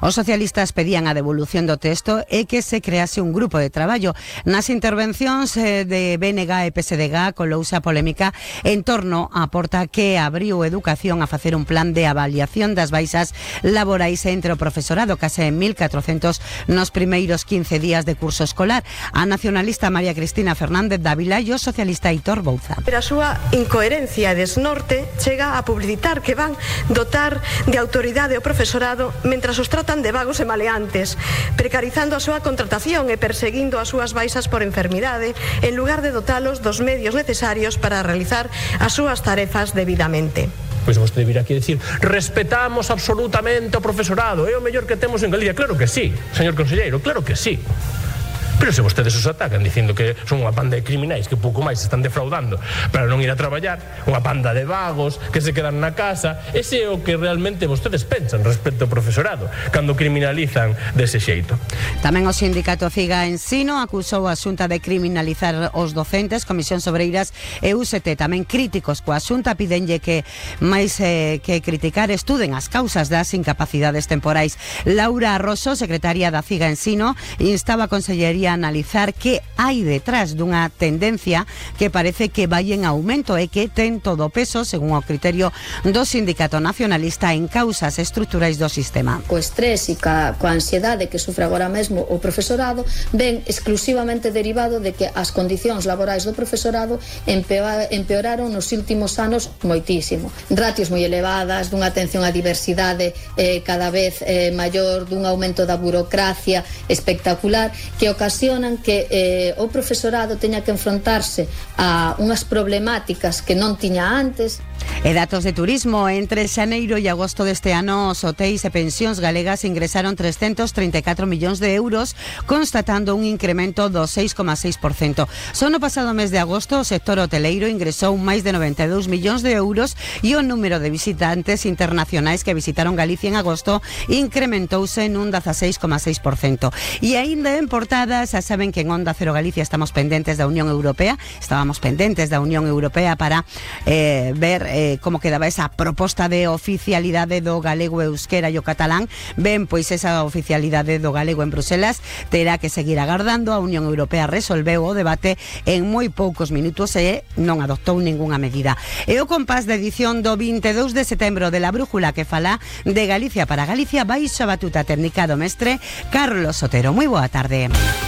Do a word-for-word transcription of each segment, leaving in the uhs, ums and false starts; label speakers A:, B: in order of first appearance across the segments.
A: Os socialistas pedían a devolución do texto e que se crease un grupo de traballo. Nas intervencións de B N G e P S D G colouse a polémica en torno á porta que abriu Educación a facer un plan de avaliación das baixas laborais entre o profesorado, case mil catrocentos nos primeiros quince días de curso escolar. A nacionalista María Cristina Fernández Dávila e o socialista Aitor Bouza.
B: Pero a súa incoherencia e desnorte chega a publicitar que van dotar de autoridade o profesorado mentras os tratan de vagos e maleantes, precarizando a súa contratación e perseguindo as súas baixas por enfermidade, en lugar de dotalos dos medios necesarios para realizar as súas tarefas debidamente.
C: Pois vostede vir aquí a decir: respetamos absolutamente o profesorado, é o mellor que temos en Galicia. Claro que sí, señor conselleiro, claro que sí. Pero se vostedes os atacan dicindo que son unha panda de criminais que pouco máis se están defraudando para non ir a traballar, unha panda de vagos que se quedan na casa, ese é o que realmente vostedes pensan respecto ao profesorado cando criminalizan dese xeito.
A: Tamén o sindicato Ciga Ensino acusou a Xunta de criminalizar os docentes. Comisións Obreiras e U S T tamén críticos coa Xunta pidenlle que máis eh, que criticar estuden as causas das incapacidades temporais. Laura Arroso, secretaria da Ciga Ensino, instaba a Consellería a analizar que hai detrás dunha tendencia que parece que vai en aumento e que ten todo o peso, según o criterio do sindicato nacionalista, en causas estruturais do sistema.
D: O estrés e ca, coa ansiedade que sufre agora mesmo o profesorado ven exclusivamente derivado de que as condicións laborais do profesorado empeoraron, empeoraron nos últimos anos moitísimo. Ratios moi elevadas, dunha atención á diversidade eh, cada vez eh, maior, dun aumento da burocracia espectacular que ocasionan que eh, o profesorado teña que enfrontarse a unhas problemáticas que non tiña antes.
A: E datos de turismo: entre xaneiro e agosto deste ano, os hotéis e pensións galegas ingresaron trescentos trinta e catro millóns de euros, constatando un incremento do seis coma seis por cento. Só no pasado mes de agosto o sector hoteleiro ingresou máis de noventa e dous millóns de euros e o número de visitantes internacionais que visitaron Galicia en agosto incrementouse nun dezaseis coma seis por cento. E aínda en portada, xa saben que en Onda Cero Galicia estamos pendentes da Unión Europea, estábamos pendentes da Unión Europea para eh, ver eh, como quedaba esa proposta de oficialidade do galego, euskera e o catalán. Ben, pois esa oficialidade do galego en Bruselas terá que seguir agardando. A Unión Europea resolveu o debate en moi poucos minutos e non adoptou ningunha medida. E o compás de edición do vinte e dous de setembro de La Brújula, que fala de Galicia para Galicia, baixo a batuta técnica do mestre Carlos Sotero. Moi boa tarde.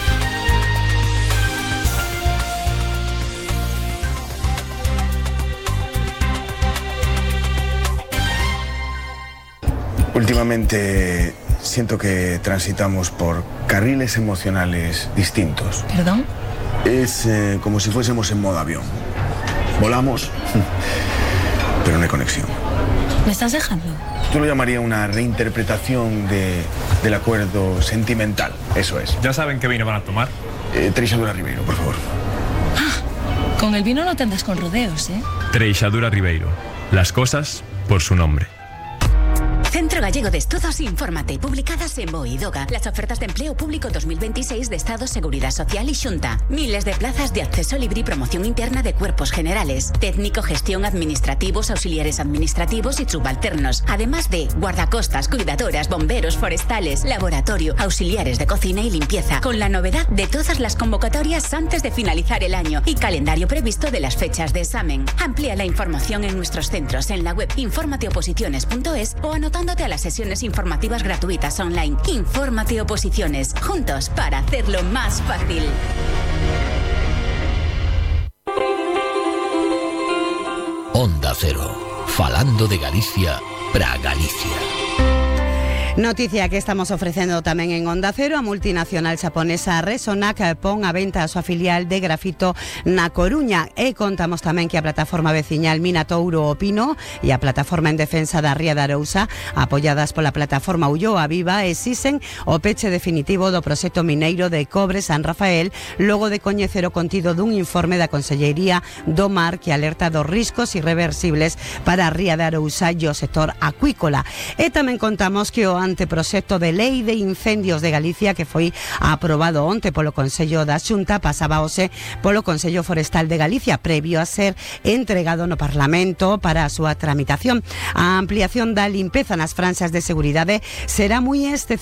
E: Últimamente siento que transitamos por carriles emocionales distintos.
F: ¿Perdón?
E: Es eh, como si fuésemos en modo avión. Volamos, pero no hay conexión.
F: ¿Me estás dejando?
E: Yo lo llamaría una reinterpretación de, del acuerdo sentimental, eso es.
G: ¿Ya saben qué vino van a tomar?
E: Eh, Treixadura Ribeiro, por favor.
F: Ah, con el vino no te andas con rodeos, ¿eh?
G: Treixadura Ribeiro. Las cosas por su nombre.
H: Centro Gallego de Estudos, infórmate. Publicadas en Boidoga. Las ofertas de empleo público dos mil veintiséis de Estado, Seguridad Social y Xunta. Miles de plazas de acceso libre y promoción interna de cuerpos generales. Técnico, gestión, administrativos, auxiliares administrativos y subalternos. Además de guardacostas, cuidadoras, bomberos, forestales, laboratorio, auxiliares de cocina y limpieza. Con la novedad de todas las convocatorias antes de finalizar el año y calendario previsto de las fechas de examen. Amplía la información en nuestros centros en la web informateoposiciones punto es o anotando a las sesiones informativas gratuitas online. Infórmate Oposiciones, juntos para hacerlo más fácil.
I: Onda Cero, falando de Galicia para Galicia.
A: Noticia que estamos ofrecendo tamén en Onda Cero. A multinacional xaponesa Resonac pon a venta a súa filial de grafito na Coruña, e contamos tamén que a plataforma veciñal Minatouro o Pino e a plataforma en defensa da Ría de Arousa, apoiadas pola plataforma Ulloa Viva, exixen o peche definitivo do proxecto mineiro de cobre San Rafael, logo de coñecer o contido dun informe da Consellería do Mar que alerta dos riscos irreversibles para a Ría de Arousa e o sector acuícola. E tamén contamos que o anteproxecto de lei de incendios de Galicia, que foi aprobado onte polo Consello da Xunta, pasaba hoxe polo Consello Forestal de Galicia, previo a ser entregado no Parlamento para a súa tramitación. A ampliación da limpeza nas franxas de seguridade será moi excepcional